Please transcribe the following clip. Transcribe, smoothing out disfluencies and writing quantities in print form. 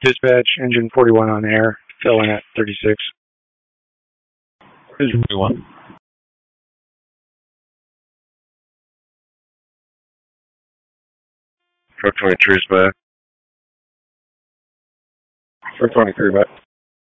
Dispatch, engine 41 on air, fill in at 36. Engine 41. Truck 23 is back. Truck 23 back.